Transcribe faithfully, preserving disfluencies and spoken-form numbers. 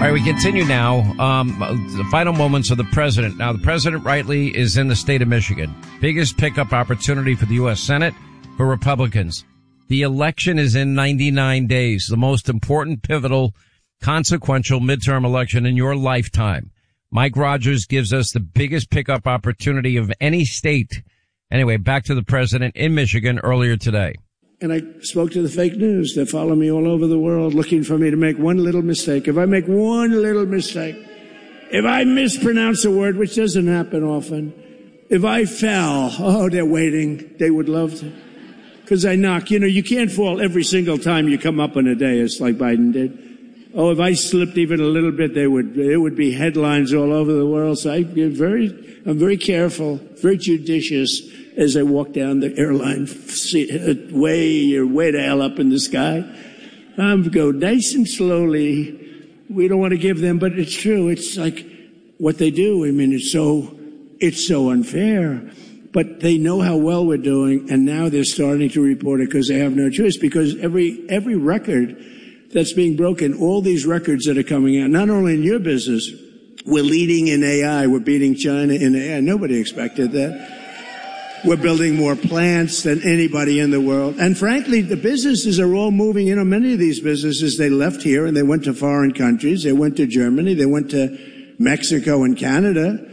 right, we continue now. Um, the final moments of the president. Now, the president rightly is in the state of Michigan. Biggest pickup opportunity for the U S Senate for Republicans. The election is in ninety-nine days, the most important, pivotal, consequential midterm election in your lifetime. Mike Rogers gives us the biggest pickup opportunity of any state. Anyway, back to the president in Michigan earlier today. And I spoke to the fake news that follow me all over the world looking for me to make one little mistake. If I make one little mistake, if I mispronounce a word, which doesn't happen often, if I fell, oh, they're waiting. They would love to. Because I knock. You know, you can't fall every single time you come up on a day, it's like Biden did. Oh, if I slipped even a little bit, they would, it would be headlines all over the world. So I, I'm very, I'm very careful, very judicious as I walk down the airline, way, way the hell up in the sky. I'm go nice and slowly. We don't want to give them, but it's true. It's like what they do. I mean, it's so, it's so unfair. But they know how well we're doing, and now they're starting to report it because they have no choice. Because every, every record that's being broken, all these records that are coming out, not only in your business, we're leading in A I. We're beating China in A I. Nobody expected that. We're building more plants than anybody in the world. And frankly, the businesses are all moving. You know, many of these businesses, they left here and they went to foreign countries. They went to Germany. They went to Mexico and Canada.